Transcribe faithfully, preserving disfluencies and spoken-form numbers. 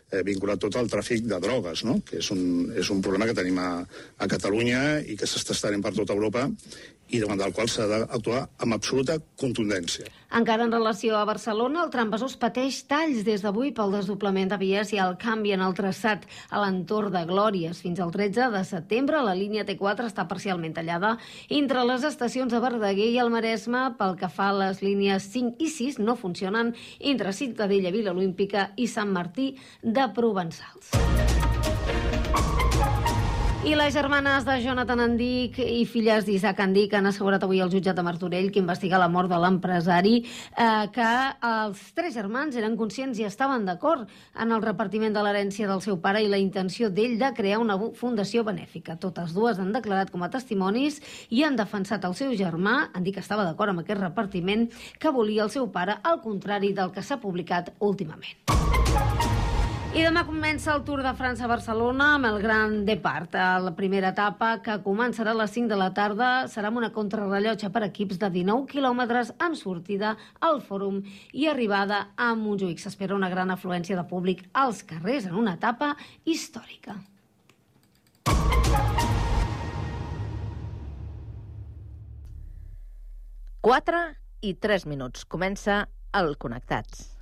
eh, vinculat tot al tràfic de drogues, no? Que és un, és un problema que tenim a, a Catalunya i que s'està estenent per tota Europa i davant del qual s'ha d'actuar amb absoluta contundència. Encara en relació a Barcelona, el tramvesòs pateix talls des d'avui pel desdoblament de vies i el canvi en el traçat a l'entorn de Glòries. Fins al tretze de setembre, la línia T quatre està parcialment tallada entre les estacions de Verdaguer i el Maresme. Pel que fa a les línies cinc i sis, no funcionen entre Ciutadella, Vila Olímpica i Sant Martí de Provençals. I les germanes de Jonathan Andic i filles d'Isaac Andic han assegurat avui al jutjat de Martorell, que investiga la mort de l'empresari, eh, que els tres germans eren conscients i estaven d'acord en el repartiment de l'herència del seu pare i la intenció d'ell de crear una fundació benèfica. Totes dues han declarat com a testimonis i han defensat el seu germà. Andic estava d'acord amb aquest repartiment que volia el seu pare, al contrari del que s'ha publicat últimament. I demà comença el Tour de França a Barcelona amb el Grand Depart. La primera etapa, que començarà a les cinc de la tarda, serà amb una contrarrellotge per equips de dinou quilòmetres amb sortida al Fòrum i arribada a Montjuïc. S'espera una gran afluència de públic als carrers en una etapa històrica. quatre i tres minuts. Comença el Connectats.